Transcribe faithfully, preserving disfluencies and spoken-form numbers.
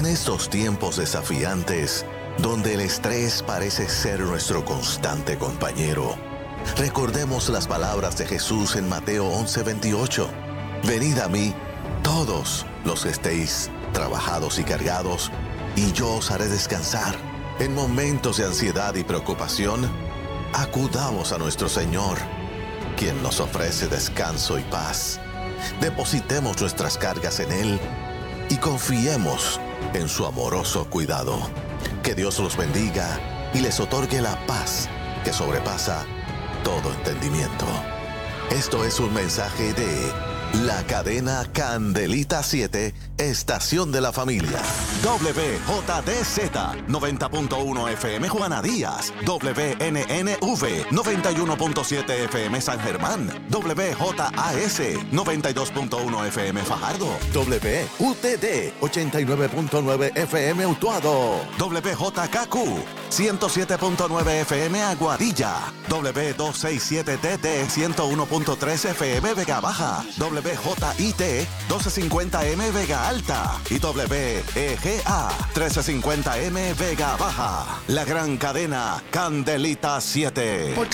En estos tiempos desafiantes, donde el estrés parece ser nuestro constante compañero, recordemos las palabras de Jesús en Mateo once veintiocho. Venid a mí, todos los que estéis trabajados y cargados, y yo os haré descansar. En momentos de ansiedad y preocupación, acudamos a nuestro Señor, quien nos ofrece descanso y paz. Depositemos nuestras cargas en Él y confiemos en su amoroso cuidado. Que Dios los bendiga y les otorgue la paz que sobrepasa todo entendimiento. Esto es un mensaje de la cadena Candelita siete, Estación de la Familia. W J D Z noventa punto uno F M Juana Díaz, W N N V noventa y uno punto siete F M San Germán, W J A S noventa y dos punto uno F M Fajardo, W U T D ochenta y nueve punto nueve F M Utuado, W J K Q ciento siete punto nueve F M Aguadilla, W doscientos sesenta y siete T T ciento uno punto tres F M Vega Baja, W J I T doce cincuenta M Vega Alta y W E G A trece cincuenta M Vega Baja. La gran cadena Candelita siete. Porque